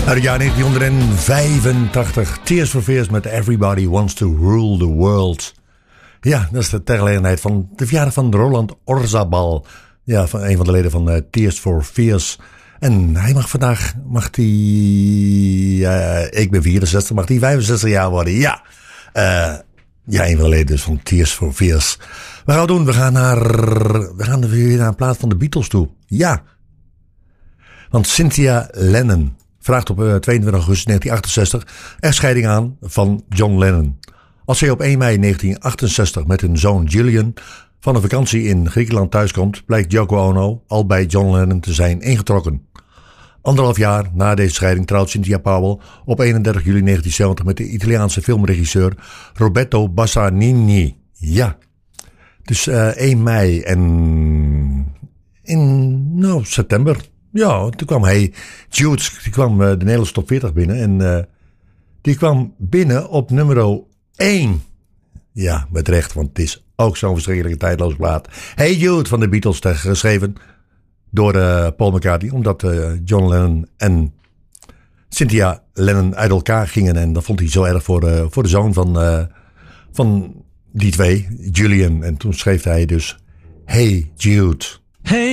Uit het jaar 1985. Tears for Fears met Everybody Wants to Rule the World. Ja, dat is de ter gelegenheid van de verjaardag van Roland Orzabal. Ja, van een van de leden van Tears for Fears. En hij mag vandaag, ik ben 64, mag hij 65 jaar worden. Ja, een van de leden dus van Tears for Fears. Wat gaan we doen? We gaan weer naar een plaat van de Beatles toe. Ja. Want Cynthia Lennon vraagt op 22 augustus 1968 echtscheiding aan van John Lennon. Als zij op 1 mei 1968 met hun zoon Gillian van een vakantie in Griekenland thuiskomt, blijkt Yoko Ono al bij John Lennon te zijn ingetrokken. 1,5 jaar na deze scheiding trouwt Cynthia Powell op 31 juli 1970 met de Italiaanse filmregisseur Roberto Bassanini. Ja, dus 1 mei en in september. Ja, toen kwam Jude, die kwam de Nederlandse top 40 binnen. En die kwam binnen op nummer 1. Ja, met recht, want het is ook zo'n verschrikkelijke tijdloze plaat. Hey Jude van de Beatles, geschreven door Paul McCartney. Omdat John Lennon en Cynthia Lennon uit elkaar gingen. En dat vond hij zo erg voor de zoon van die twee, Julian. En toen schreef hij dus Hey Jude. Hey